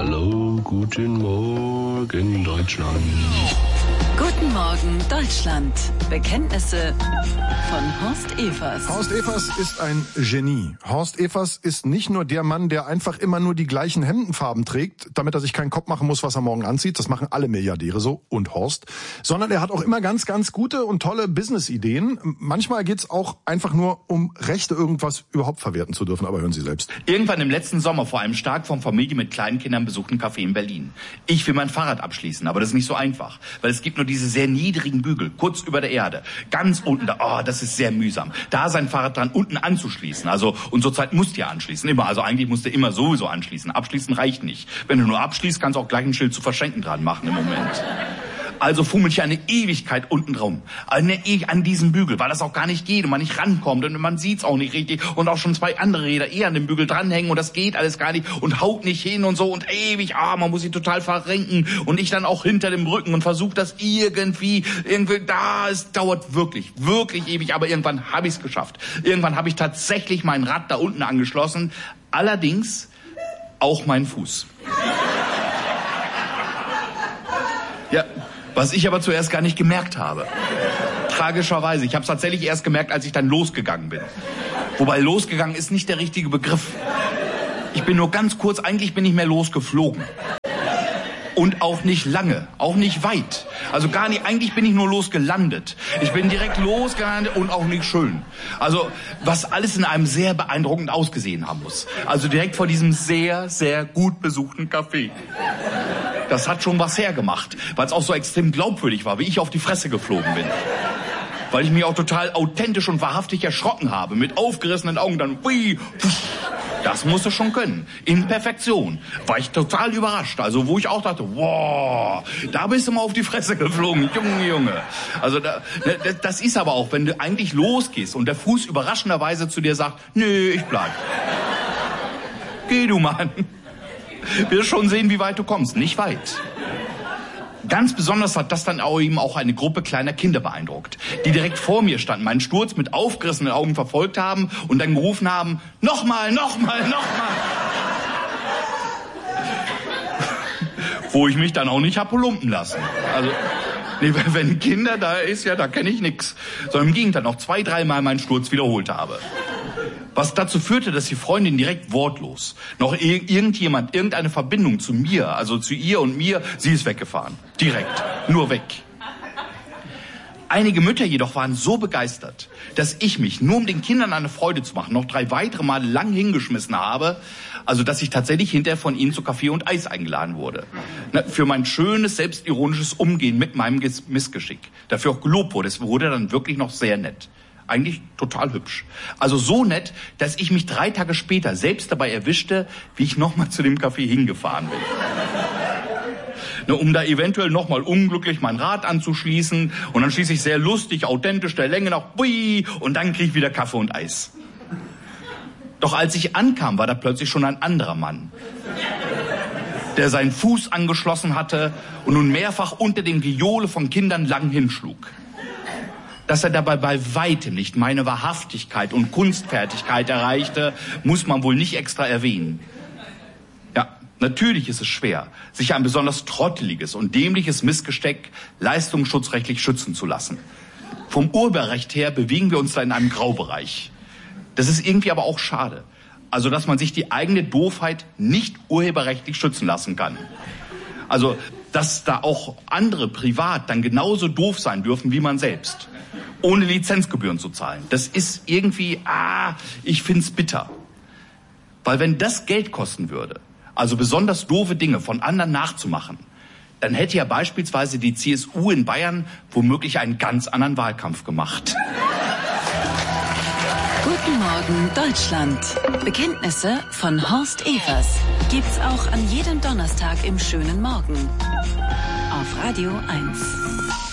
Hallo, guten Morgen, Deutschland. Guten Morgen, Deutschland. Bekenntnisse von Horst Evers. Horst Evers ist ein Genie. Horst Evers ist nicht nur der Mann, der einfach immer nur die gleichen Hemdenfarben trägt, damit er sich keinen Kopf machen muss, was er morgen anzieht. Das machen alle Milliardäre so und Horst. Sondern er hat auch immer ganz, ganz gute und tolle Business-Ideen. Manchmal geht's auch einfach nur um Rechte, irgendwas überhaupt verwerten zu dürfen. Aber hören Sie selbst. Irgendwann im letzten Sommer vor einem stark von Familie mit kleinen Kindern besuchten Café in Berlin. Ich will mein Fahrrad abschließen, aber das ist nicht so einfach, weil es gibt nur diese sehr niedrigen Bügel, kurz über der Erde. Ganz unten da, das ist sehr mühsam. Da sein Fahrrad dran unten anzuschließen. Also, und zurzeit musst du ja anschließen, immer. Also eigentlich musst du immer sowieso anschließen. Abschließen reicht nicht. Wenn du nur abschließt, kannst du auch gleich ein Schild zu verschenken dran machen im Moment. Also fummel ich eine Ewigkeit unten drum. An diesem Bügel, weil das auch gar nicht geht und man nicht rankommt und man sieht's auch nicht richtig und auch schon 2 andere Räder an dem Bügel dranhängen und das geht alles gar nicht und haut nicht hin und so und ewig, man muss sich total verrenken und ich dann auch hinter dem Rücken und versuche das irgendwie, es dauert wirklich, wirklich ewig, aber irgendwann habe ich's geschafft. Irgendwann habe ich tatsächlich mein Rad da unten angeschlossen, allerdings auch meinen Fuß. Ja, was ich aber zuerst gar nicht gemerkt habe. Tragischerweise. Ich habe es tatsächlich erst gemerkt, als ich dann losgegangen bin. Wobei losgegangen ist nicht der richtige Begriff. Ich bin nur ganz kurz, eigentlich bin ich mehr losgeflogen. Und auch nicht lange, auch nicht weit. Also gar nicht, eigentlich bin ich nur losgelandet. Ich bin direkt losgelandet und auch nicht schön. Also was alles in einem sehr beeindruckend ausgesehen haben muss. Also direkt vor diesem sehr, sehr gut besuchten Café. Das hat schon was hergemacht, weil es auch so extrem glaubwürdig war, wie ich auf die Fresse geflogen bin. Weil ich mich auch total authentisch und wahrhaftig erschrocken habe, mit aufgerissenen Augen dann, das musst du schon können. In Perfektion. War ich total überrascht. Also wo ich auch dachte, wow, da bist du mal auf die Fresse geflogen, Junge. Also das ist aber auch, wenn du eigentlich losgehst und der Fuß überraschenderweise zu dir sagt, nö, ich bleib. Geh du, Mann. Wir schon sehen, wie weit du kommst. Nicht weit. Ganz besonders hat das dann auch eben auch eine Gruppe kleiner Kinder beeindruckt, die direkt vor mir standen, meinen Sturz mit aufgerissenen Augen verfolgt haben und dann gerufen haben, nochmal. Wo ich mich dann auch nicht hab lumpen lassen. Also, nee, wenn Kinder da ist, ja, da kenne ich nix. Sondern im Gegenteil noch 2-3 Mal meinen Sturz wiederholt habe. Was dazu führte, dass die Freundin direkt wortlos, noch irgendjemand, irgendeine Verbindung zu mir, also zu ihr und mir, sie ist weggefahren. Direkt. Nur weg. Einige Mütter jedoch waren so begeistert, dass ich mich, nur um den Kindern eine Freude zu machen, noch 3 weitere Male lang hingeschmissen habe, also dass ich tatsächlich hinterher von ihnen zu Kaffee und Eis eingeladen wurde. Für mein schönes, selbstironisches Umgehen mit meinem Missgeschick. Dafür auch gelobt wurde. Es wurde dann wirklich noch sehr nett. Eigentlich total hübsch. Also so nett, dass ich mich 3 Tage später selbst dabei erwischte, wie ich nochmal zu dem Café hingefahren bin. Um da eventuell nochmal unglücklich mein Rad anzuschließen und dann schließe ich sehr lustig, authentisch der Länge nach und dann krieg ich wieder Kaffee und Eis. Doch als ich ankam, war da plötzlich schon ein anderer Mann, der seinen Fuß angeschlossen hatte und nun mehrfach unter dem Gejohle von Kindern lang hinschlug. Dass er dabei bei weitem nicht meine Wahrhaftigkeit und Kunstfertigkeit erreichte, muss man wohl nicht extra erwähnen. Ja, natürlich ist es schwer, sich ein besonders trotteliges und dämliches Missgesteck leistungsschutzrechtlich schützen zu lassen. Vom Urheberrecht her bewegen wir uns da in einem Graubereich. Das ist irgendwie aber auch schade. Also, dass man sich die eigene Doofheit nicht urheberrechtlich schützen lassen kann. Also, dass da auch andere privat dann genauso doof sein dürfen wie man selbst. Ohne Lizenzgebühren zu zahlen. Das ist irgendwie, ich find's bitter. Weil wenn das Geld kosten würde, also besonders doofe Dinge von anderen nachzumachen, dann hätte ja beispielsweise die CSU in Bayern womöglich einen ganz anderen Wahlkampf gemacht. Guten Morgen, Deutschland. Bekenntnisse von Horst Evers gibt's auch an jedem Donnerstag im schönen Morgen. Auf Radio 1.